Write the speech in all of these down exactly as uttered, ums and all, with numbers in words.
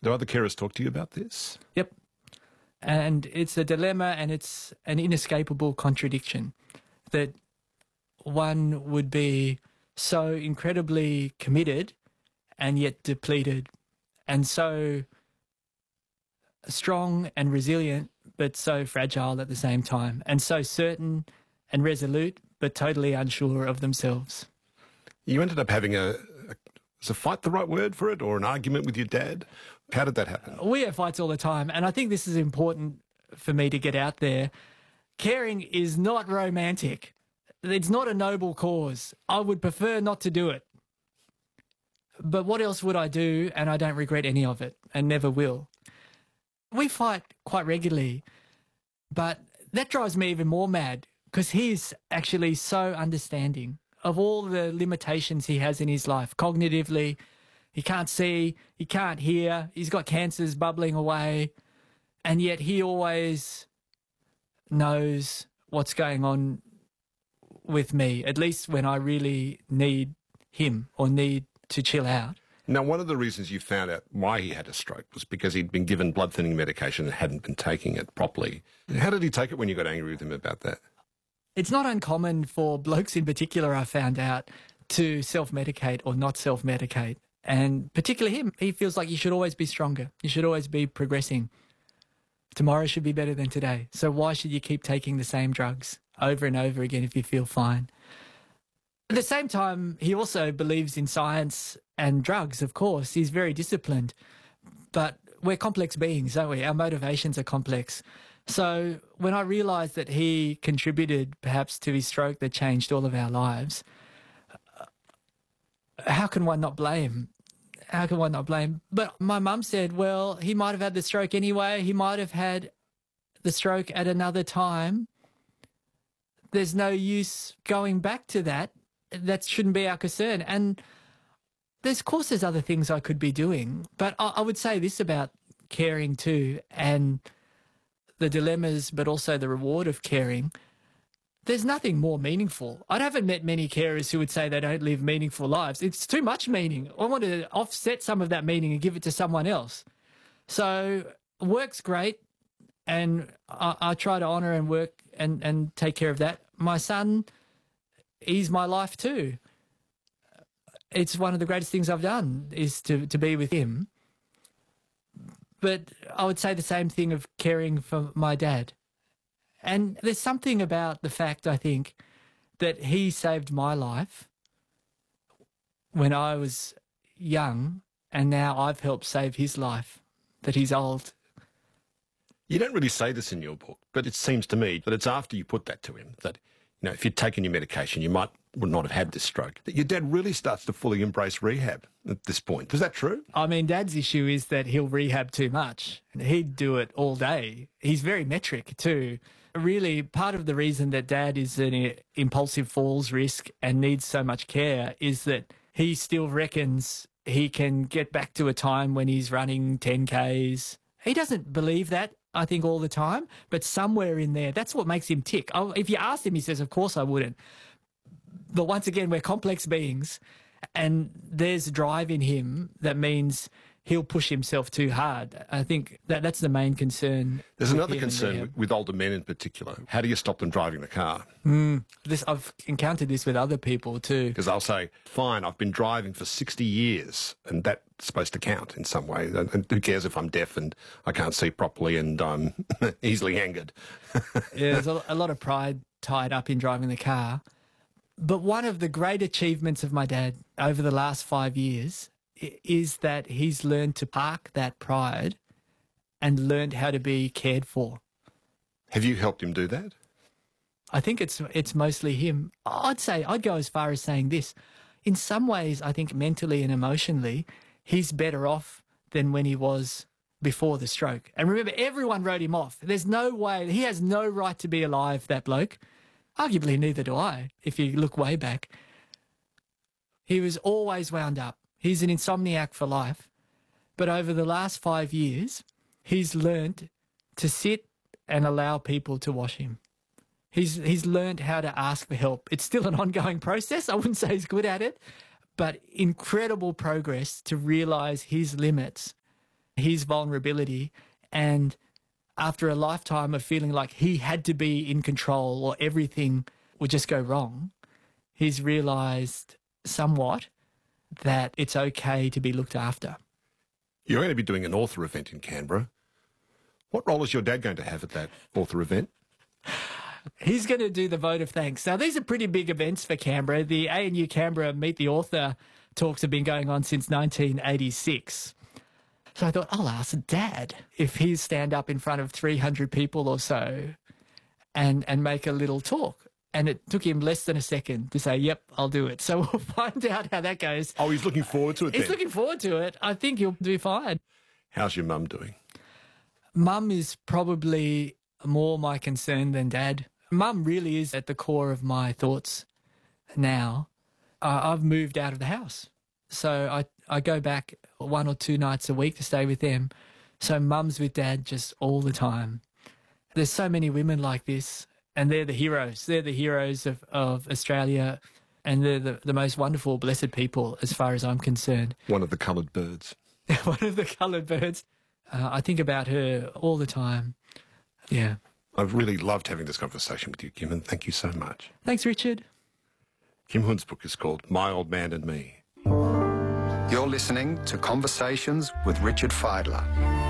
Do other carers talk to you about this? Yep. And it's a dilemma, and it's an inescapable contradiction that one would be so incredibly committed and yet depleted, and so strong and resilient but so fragile at the same time, and so certain and resolute but totally unsure of themselves. You ended up having a, a is a fight the right word for it, or an argument with your dad? How did that happen? We have fights all the time, and I think this is important for me to get out there. Caring is not romantic. It's not a noble cause. I would prefer not to do it. But what else would I do? And I don't regret any of it, and never will. We fight quite regularly, but that drives me even more mad, because he's actually so understanding of all the limitations he has in his life. Cognitively, he can't see, he can't hear, he's got cancers bubbling away, and yet he always knows what's going on with me, at least when I really need him or need to chill out. Now, one of the reasons you found out why he had a stroke was because he'd been given blood-thinning medication and hadn't been taking it properly. How did he take it when you got angry with him about that? It's not uncommon for blokes in particular, I found out, to self-medicate or not self-medicate. And particularly him, he feels like you should always be stronger. You should always be progressing. Tomorrow should be better than today. So why should you keep taking the same drugs over and over again if you feel fine? At the same time, he also believes in science and drugs, of course. He's very disciplined. But we're complex beings, aren't we? Our motivations are complex. So when I realised that he contributed perhaps to his stroke that changed all of our lives, how can one not blame? How can one not blame? But my mum said, well, he might have had the stroke anyway. He might have had the stroke at another time. There's no use going back to that. That shouldn't be our concern. And there's, of course, there's other things I could be doing. But I, I would say this about caring too, and the dilemmas, but also the reward of caring. There's nothing more meaningful. I haven't met many carers who would say they don't live meaningful lives. It's too much meaning. I want to offset some of that meaning and give it to someone else. So work's great, and I, I try to honour and work and, and take care of that. My son, he's my life too. It's one of the greatest things I've done is to, to be with him. But I would say the same thing of caring for my dad. And there's something about the fact, I think, that he saved my life when I was young, and now I've helped save his life, that he's old. You don't really say this in your book, but it seems to me that it's after you put that to him that, you know, if you'd taken your medication, you might would not have had this stroke. That your dad really starts to fully embrace rehab at this point. Is that true? I mean, Dad's issue is that he'll rehab too much. He'd do it all day. He's very metric too. Really, part of the reason that Dad is an impulsive falls risk and needs so much care is that he still reckons he can get back to a time when he's running ten Ks. He doesn't believe that, I think, all the time, but somewhere in there, that's what makes him tick. Oh, if you asked him, he says, of course I wouldn't. But once again, we're complex beings, and there's drive in him that means he'll push himself too hard. I think that that's the main concern. There's another concern with older men in particular. How do you stop them driving the car? Mm, this I've encountered this with other people too. Because they'll say, fine, I've been driving for sixty years, and that's supposed to count in some way. And who cares if I'm deaf and I can't see properly and I'm easily angered? Yeah, there's a, a lot of pride tied up in driving the car. But one of the great achievements of my dad over the last five years is that he's learned to park that pride and learned how to be cared for. Have you helped him do that? I think it's it's mostly him. I'd say, I'd go as far as saying this. In some ways, I think mentally and emotionally, he's better off than when he was before the stroke. And remember, everyone wrote him off. There's no way, he has no right to be alive, that bloke. Arguably, neither do I, if you look way back. He was always wound up. He's an insomniac for life. But over the last five years, he's learnt to sit and allow people to wash him. He's, he's learnt how to ask for help. It's still an ongoing process. I wouldn't say he's good at it, but incredible progress to realise his limits his vulnerability, and after a lifetime of feeling like he had to be in control or everything would just go wrong, he's realised somewhat that it's okay to be looked after. You're going to be doing an author event in Canberra. What role is your dad going to have at that author event? He's going to do the vote of thanks. Now, these are pretty big events for Canberra. The A N U Canberra Meet the Author talks have been going on since nineteen eighty-six. So I thought, I'll ask Dad if he'll stand up in front of three hundred people or so and, and make a little talk. And it took him less than a second to say, yep, I'll do it. So we'll find out how that goes. Oh, he's looking forward to it He's then? looking forward to it. I think he'll do fine. How's your mum doing? Mum is probably more my concern than Dad. Mum really is at the core of my thoughts now. Uh, I've moved out of the house. So I, I go back one or two nights a week to stay with them. So Mum's with Dad just all the time. There's so many women like this, and they're the heroes. They're the heroes of, of Australia, and they're the, the most wonderful, blessed people as far as I'm concerned. One of the coloured birds. One of the coloured birds. Uh, I think about her all the time. Yeah. I've really loved having this conversation with you, Kim, and thank you so much. Thanks, Richard. Kim Hun's book is called My Old Man and Me. You're listening to Conversations with Richard Fidler.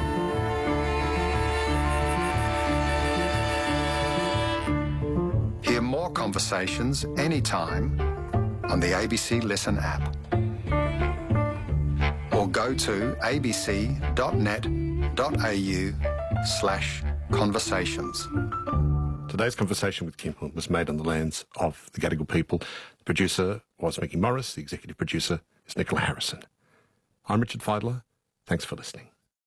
Hear more conversations anytime on the A B C Listen app. Or go to abc.net.au slash conversations. Today's conversation with Kim Hun was made on the lands of the Gadigal people. The producer was Mickey Morris. The executive producer is Nicola Harrison. I'm Richard Fidler. Thanks for listening.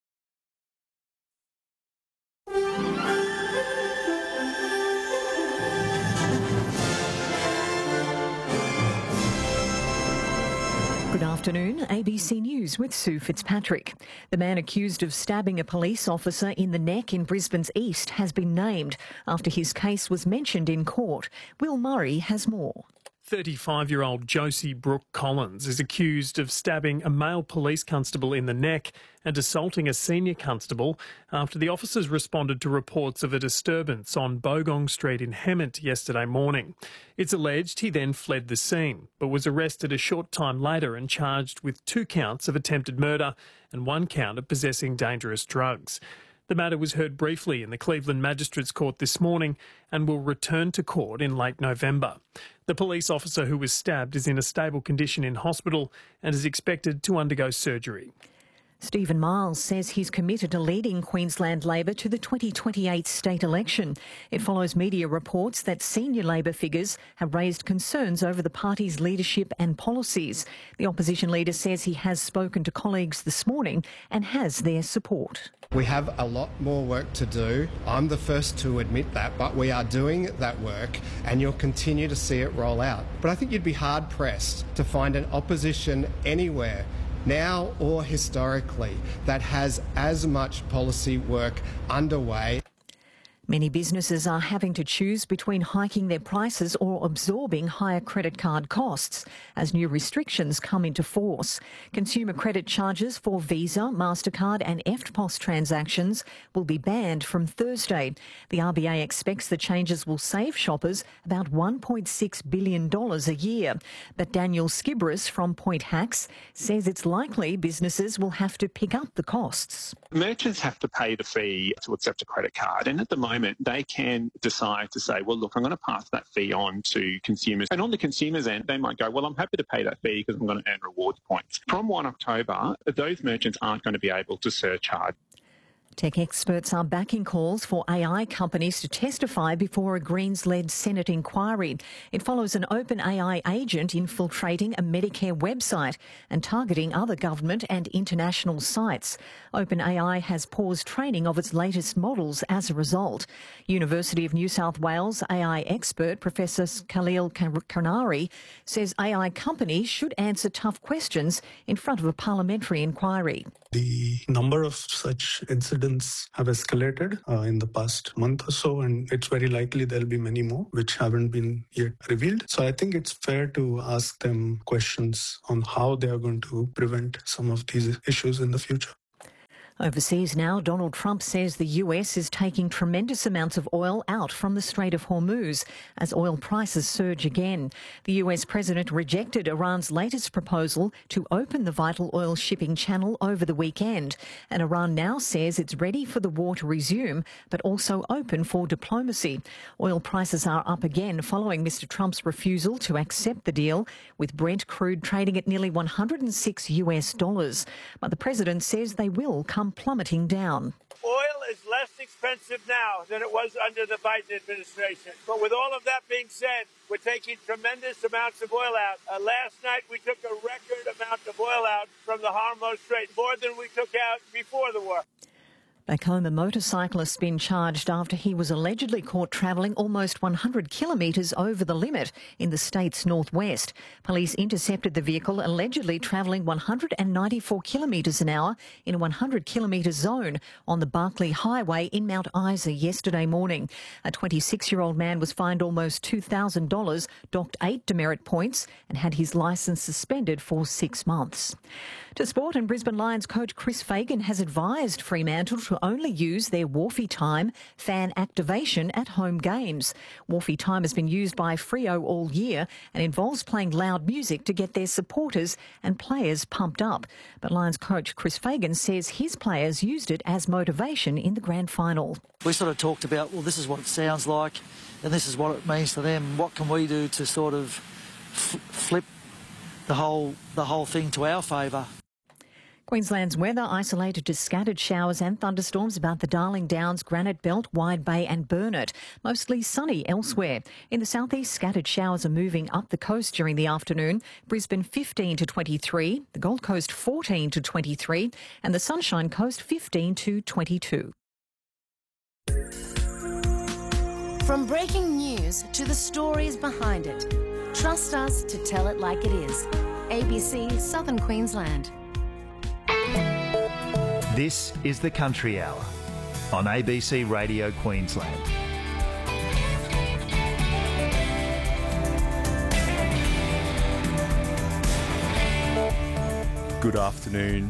Good afternoon, A B C News with Sue Fitzpatrick. The man accused of stabbing a police officer in the neck in Brisbane's East has been named after his case was mentioned in court. Will Murray has more. thirty-five-year-old Josie Brooke Collins is accused of stabbing a male police constable in the neck and assaulting a senior constable after the officers responded to reports of a disturbance on Bogong Street in Hemmant yesterday morning. It's alleged he then fled the scene, but was arrested a short time later and charged with two counts of attempted murder and one count of possessing dangerous drugs. The matter was heard briefly in the Cleveland Magistrates Court this morning and will return to court in late November. The police officer who was stabbed is in a stable condition in hospital and is expected to undergo surgery. Stephen Miles says he's committed to leading Queensland Labor to the twenty twenty-eight state election. It follows media reports that senior Labor figures have raised concerns over the party's leadership and policies. The opposition leader says he has spoken to colleagues this morning and has their support. We have a lot more work to do. I'm the first to admit that, but we are doing that work and you'll continue to see it roll out. But I think you'd be hard-pressed to find an opposition anywhere, now or historically, that has as much policy work underway. Many businesses are having to choose between hiking their prices or absorbing higher credit card costs as new restrictions come into force. Consumer credit charges for Visa, MasterCard and E F T P O S transactions will be banned from Thursday. The R B A expects the changes will save shoppers about one point six billion dollars a year. But Daniel Skibris from Point Hacks says it's likely businesses will have to pick up the costs. Merchants have to pay the fee to accept a credit card, and at the moment they can decide to say, well, look, I'm going to pass that fee on to consumers. And on the consumer's end, they might go, well, I'm happy to pay that fee because I'm going to earn rewards points. From first October, those merchants aren't going to be able to surcharge. Tech experts are backing calls for A I companies to testify before a Greens-led Senate inquiry. It follows an open A I agent infiltrating a Medicare website and targeting other government and international sites. OpenAI has paused training of its latest models as a result. University of New South Wales A I expert Professor Khalil Karnari says A I companies should answer tough questions in front of a parliamentary inquiry. The number of such incidents have escalated uh, in the past month or so, and it's very likely there'll be many more which haven't been yet revealed. So I think it's fair to ask them questions on how they are going to prevent some of these issues in the future. Overseas now, Donald Trump says the U S is taking tremendous amounts of oil out from the Strait of Hormuz as oil prices surge again. The U S president rejected Iran's latest proposal to open the vital oil shipping channel over the weekend. And Iran now says it's ready for the war to resume, but also open for diplomacy. Oil prices are up again following Mister Trump's refusal to accept the deal, with Brent crude trading at nearly one hundred six US dollars. But the president says they will come plummeting down. Oil is less expensive now than it was under the Biden administration. But with all of that being said, we're taking tremendous amounts of oil out. Uh, last night we took a record amount of oil out from the Hormuz Strait, more than we took out before the war. Back home, a motorcyclist's been charged after he was allegedly caught travelling almost one hundred kilometres over the limit in the state's northwest. Police intercepted the vehicle allegedly travelling one hundred ninety-four kilometres an hour in a one hundred kilometre zone on the Barclay Highway in Mount Isa yesterday morning. A twenty-six-year-old man was fined almost two thousand dollars, docked eight demerit points and had his licence suspended for six months. To sport, and Brisbane Lions coach Chris Fagan has advised Fremantle to only use their Wharfie Time fan activation at home games. Wharfie Time has been used by Freo all year and involves playing loud music to get their supporters and players pumped up. But Lions coach Chris Fagan says his players used it as motivation in the grand final. We sort of talked about, well, this is what it sounds like and this is what it means to them. What can we do to sort of f- flip the whole the whole thing to our favour? Queensland's weather isolated to scattered showers and thunderstorms about the Darling Downs, Granite Belt, Wide Bay and Burnett. Mostly sunny elsewhere. In the southeast, scattered showers are moving up the coast during the afternoon. Brisbane fifteen to twenty-three, the Gold Coast fourteen to twenty-three and the Sunshine Coast fifteen to twenty-two. From breaking news to the stories behind it, trust us to tell it like it is. A B C Southern Queensland. This is the Country Hour on A B C Radio Queensland. Good afternoon.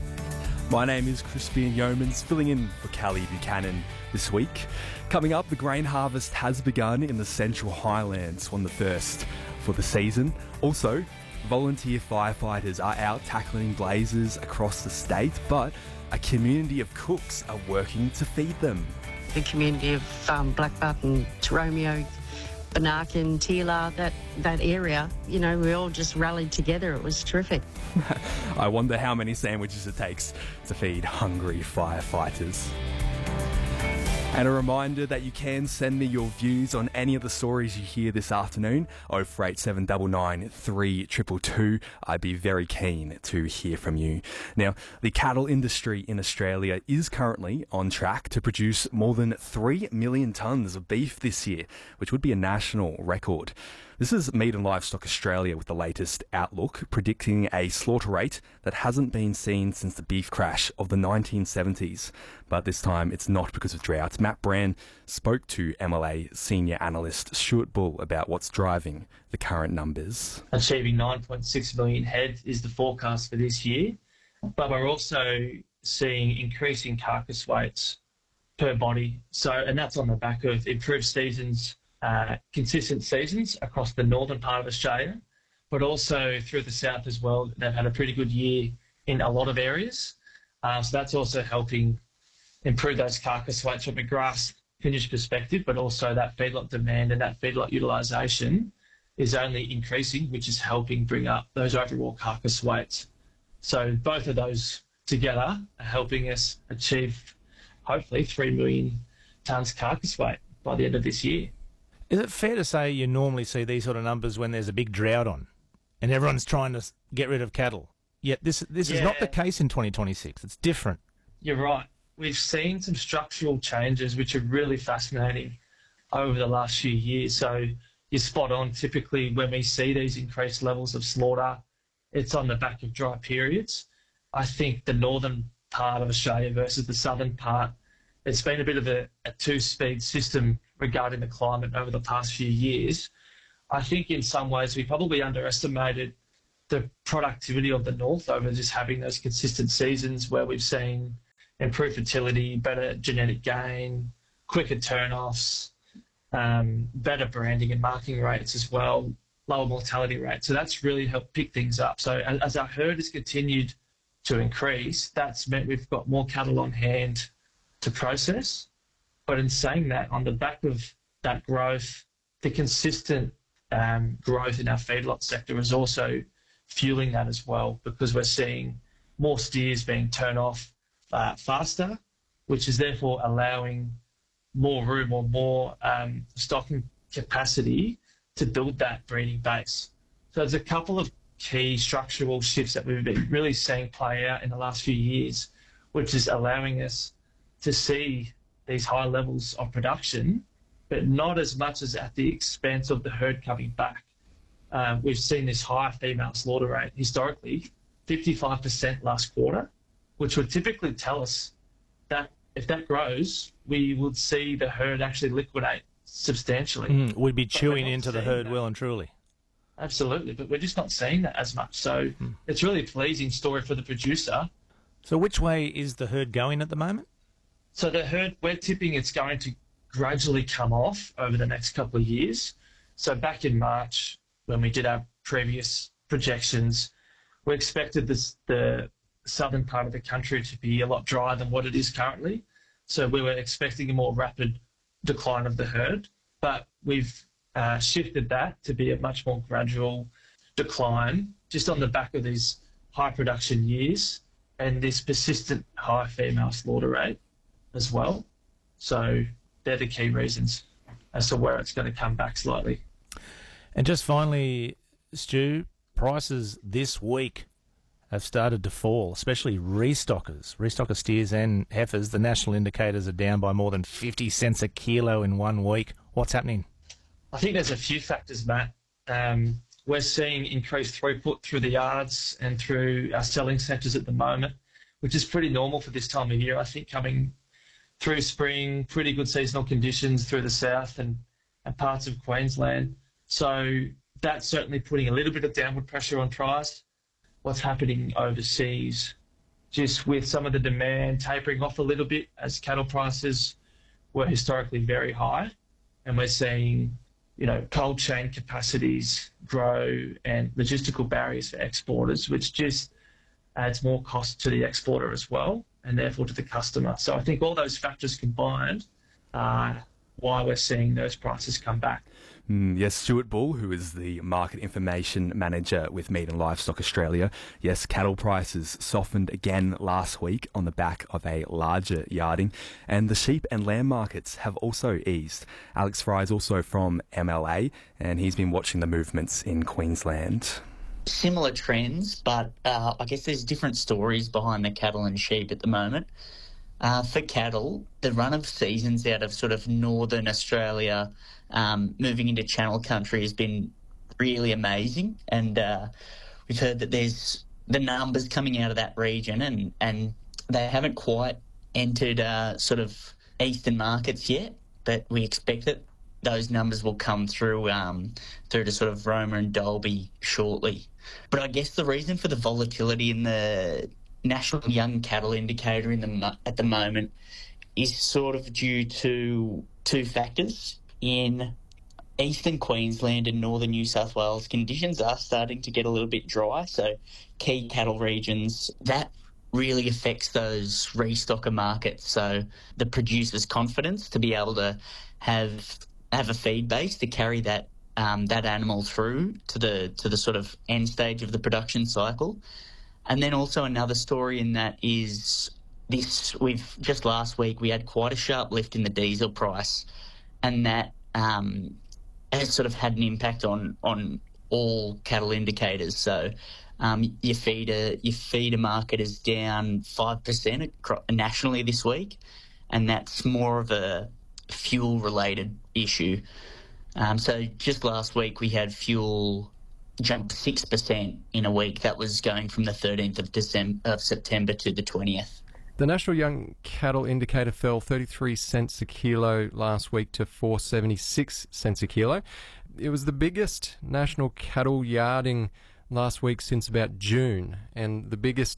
My name is Crispian Yeomans, filling in for Callie Buchanan this week. Coming up, the grain harvest has begun in the Central Highlands on the thirst for the season. Also, volunteer firefighters are out tackling blazes across the state, but a community of cooks are working to feed them. The community of um, Blackbutt and Teromeo, Banarkin, Teela, that, that area, you know, we all just rallied together. It was terrific. I wonder how many sandwiches it takes to feed hungry firefighters. And a reminder that you can send me your views on any of the stories you hear this afternoon. oh four eight seven nine nine three two two two. I'd be very keen to hear from you. Now, the cattle industry in Australia is currently on track to produce more than three million tonnes of beef this year, which would be a national record. This is Meat and Livestock Australia with the latest outlook, predicting a slaughter rate that hasn't been seen since the beef crash of the nineteen seventies. But this time it's not because of drought. Matt Brand spoke to M L A senior analyst Stuart Bull about what's driving the current numbers. Achieving nine point six million head is the forecast for this year, but we're also seeing increasing carcass weights per body. So, and that's on the back of improved seasons, Uh, consistent seasons across the northern part of Australia, but also through the south as well. They've had a pretty good year in a lot of areas. Uh, so that's also helping improve those carcass weights from a grass finish perspective, but also that feedlot demand and that feedlot utilisation is only increasing, which is helping bring up those overall carcass weights. So both of those together are helping us achieve hopefully three million tonnes carcass weight by the end of this year. Is it fair to say you normally see these sort of numbers when there's a big drought on and everyone's trying to get rid of cattle? Yet this this yeah. is not the case in twenty twenty-six. It's different. You're right. We've seen some structural changes which are really fascinating over the last few years. So you're spot on. Typically when we see these increased levels of slaughter, it's on the back of dry periods. I think the northern part of Australia versus the southern part, it's been a bit of a, a two-speed system regarding the climate over the past few years. I think in some ways we probably underestimated the productivity of the north over just having those consistent seasons where we've seen improved fertility, better genetic gain, quicker turn-offs, um, better branding and marketing rates as well, lower mortality rates. So that's really helped pick things up. So as, as our herd has continued to increase, that's meant we've got more cattle on hand to process. But in saying that, on the back of that growth, the consistent um, growth in our feedlot sector is also fueling that as well, because we're seeing more steers being turned off uh, faster, which is therefore allowing more room or more um, stocking capacity to build that breeding base. So there's a couple of key structural shifts that we've been really seeing play out in the last few years, which is allowing us to see these high levels of production, but not as much as at the expense of the herd coming back. Um, we've seen this high female slaughter rate historically, fifty-five percent last quarter, which would typically tell us that if that grows, we would see the herd actually liquidate substantially. Mm, we'd be chewing into the herd that. well and truly. Absolutely, but we're just not seeing that as much. So mm. it's really a pleasing story for the producer. So which way is the herd going at the moment? So the herd, we're tipping it's going to gradually come off over the next couple of years. So back in March, when we did our previous projections, we expected this, the southern part of the country to be a lot drier than what it is currently. So we were expecting a more rapid decline of the herd, but we've uh, shifted that to be a much more gradual decline, just on the back of these high production years and this persistent high female slaughter rate as well. So they're the key reasons as to where it's going to come back slightly. And just finally, Stu, prices this week have started to fall, especially restockers. Restocker steers and heifers, the national indicators are down by more than fifty cents a kilo in one week. What's happening? I think there's a few factors, Matt. Um, we're seeing increased throughput through the yards and through our selling centres at the moment, which is pretty normal for this time of year. I think coming through spring, pretty good seasonal conditions through the south and, and parts of Queensland. So that's certainly putting a little bit of downward pressure on price. What's happening overseas, just with some of the demand tapering off a little bit as cattle prices were historically very high. And we're seeing, you know, cold chain capacities grow and logistical barriers for exporters, which just adds more cost to the exporter as well, and therefore to the customer. So I think all those factors combined are why we're seeing those prices come back. Mm, yes, Stuart Bull, who is the Market Information Manager with Meat and Livestock Australia. Yes, cattle prices softened again last week on the back of a larger yarding, and the sheep and lamb markets have also eased. Alex Fry is also from M L A, and he's been watching the movements in Queensland. Similar trends, but uh, I guess there's different stories behind the cattle and sheep at the moment. Uh, for cattle, the run of seasons out of sort of northern Australia, um, moving into Channel Country has been really amazing, and uh, we've heard that there's the numbers coming out of that region, and, and they haven't quite entered uh, sort of eastern markets yet, but we expect that those numbers will come through um, through to sort of Roma and Dalby shortly. But I guess the reason for the volatility in the National Young Cattle Indicator in the at the moment is sort of due to two factors. In eastern Queensland and northern New South Wales, conditions are starting to get a little bit dry, so key cattle regions, that really affects those restocker markets. So the producer's confidence to be able to have have a feed base to carry that um, that animal through to the to the sort of end stage of the production cycle. And then also another story in that is this, we've just last week we had quite a sharp lift in the diesel price, and that um, has sort of had an impact on on all cattle indicators. So um, your feeder your feeder market is down five percent nationally this week, and that's more of a fuel related issue. Um, so just last week we had fuel jumped six percent in a week. That was going from the thirteenth of December of September to the twentieth. The National Young Cattle Indicator fell thirty-three cents a kilo last week to four dollars seventy-six a kilo. It was the biggest national cattle yarding last week since about June, and the biggest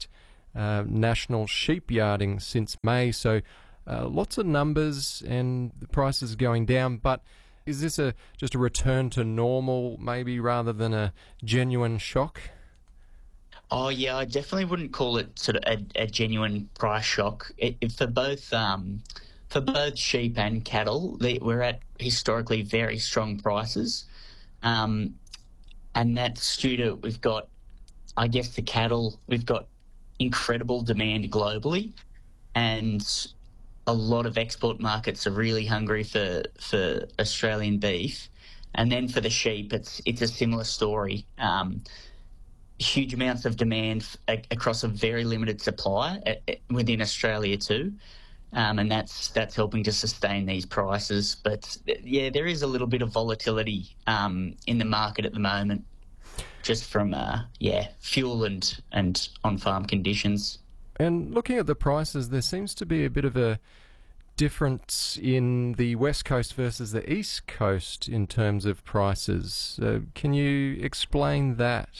uh, national sheep yarding since May. So uh, lots of numbers and the prices going down. But is this a just a return to normal, maybe, rather than a genuine shock? Oh, yeah, I definitely wouldn't call it sort of a, a genuine price shock. It, it, for both um, for both sheep and cattle, they, we're at historically very strong prices. Um, and that's due to, we've got, I guess, the cattle, we've got incredible demand globally, and a lot of export markets are really hungry for, for Australian beef. And then for the sheep, it's it's a similar story. Um Huge amounts of demand f- across a very limited supply uh, within Australia too, um, and that's that's helping to sustain these prices. But yeah, there is a little bit of volatility um, in the market at the moment, just from uh, yeah fuel and and on-farm conditions. And looking at the prices, there seems to be a bit of a difference in the West Coast versus the East Coast in terms of prices. Uh, can you explain that?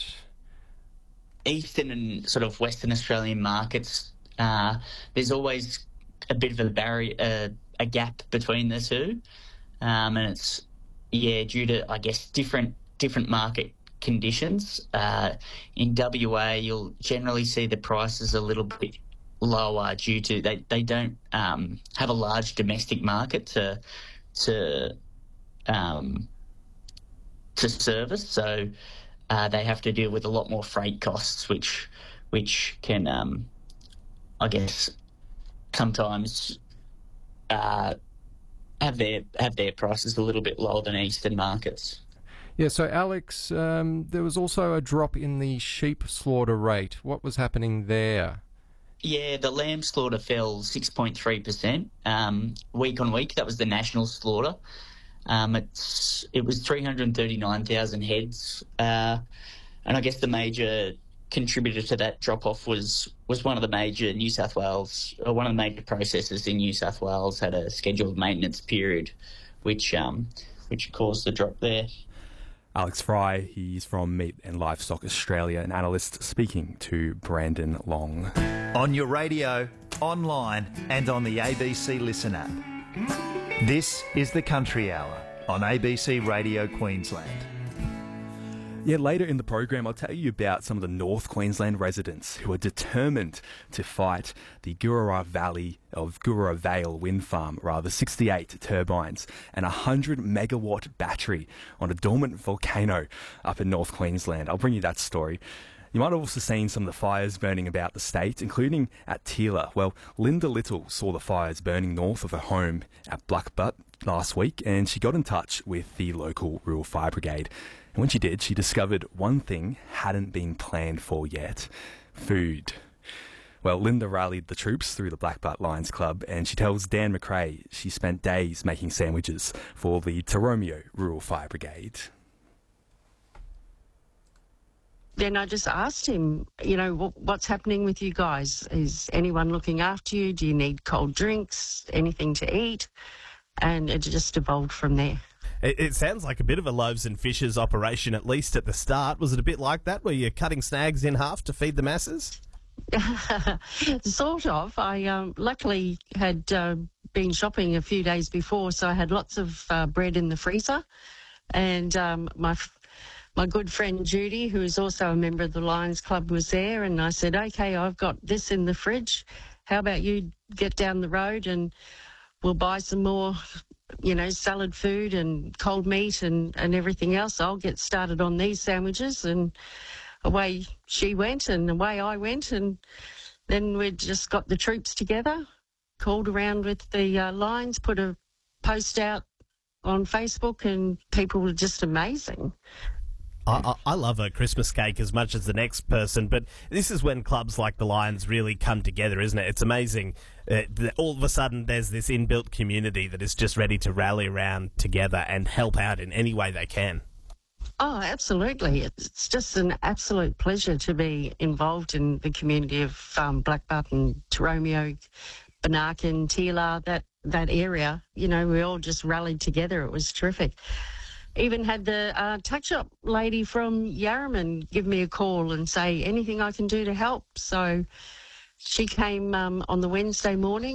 Eastern and sort of Western Australian markets, uh, there's always a bit of a barrier, uh, a gap between the two, um, and it's yeah due to, I guess, different different market conditions. Uh, in W A, you'll generally see the prices a little bit lower due to they they don't um, have a large domestic market to to um, to service, so. Uh, they have to deal with a lot more freight costs, which which can, um, I guess, sometimes uh, have their have their prices a little bit lower than eastern markets. Yeah. So, Alex, um, there was also a drop in the sheep slaughter rate. What was happening there? Yeah, the lamb slaughter fell six point three percent um, week on week. That was the national slaughter. Um, it's it was three hundred thirty-nine thousand heads, uh, and I guess the major contributor to that drop off was was one of the major New South Wales, or one of the major processors in New South Wales had a scheduled maintenance period, which um, which caused the drop there. Alex Fry, he's from Meat and Livestock Australia, an analyst speaking to Brandon Long. On your radio, online, and on the A B C Listen app. This is the Country Hour on A B C Radio Queensland. Yeah, later in the program, I'll tell you about some of the North Queensland residents who are determined to fight the Gurra Valley of Gurra Vale wind farm, rather sixty-eight turbines and a one hundred megawatt battery on a dormant volcano up in North Queensland. I'll bring you that story. You might have also seen some of the fires burning about the state, including at Teela. Well, Linda Little saw the fires burning north of her home at Blackbutt last week, and she got in touch with the local rural fire brigade. And when she did, she discovered one thing hadn't been planned for yet: food. Well, Linda rallied the troops through the Blackbutt Lions Club, and she tells Dan McRae she spent days making sandwiches for the Taromio Rural Fire Brigade. Then I just asked him, you know, what's happening with you guys? Is anyone looking after you? Do you need cold drinks, anything to eat? And it just evolved from there. It, it sounds like a bit of a loaves and fishes operation, at least at the start. Was it a bit like that, where you're cutting snags in half to feed the masses? Sort of. I um, luckily had uh, been shopping a few days before, so I had lots of uh, bread in the freezer. And um, my my good friend Judy, who is also a member of the Lions Club, was there, and I said, okay, I've got this in the fridge. How about you get down the road and we'll buy some more, you know, salad food and cold meat and, and everything else. I'll get started on these sandwiches. And away she went and away I went. And then we just got the troops together, called around with the uh, Lions, put a post out on Facebook, and people were just amazing. I, I love a Christmas cake as much as the next person, but this is when clubs like the Lions really come together, isn't it? It's amazing uh, that all of a sudden there's this inbuilt community that is just ready to rally around together and help out in any way they can. Oh, absolutely. It's just an absolute pleasure to be involved in the community of um, Blackbutt and Taromio, Banarkin, Teela, that, that area. You know, we all just rallied together. It was terrific. Even had the uh, tuck shop lady from Yarraman give me a call and say anything I can do to help. So She came um, on the Wednesday morning.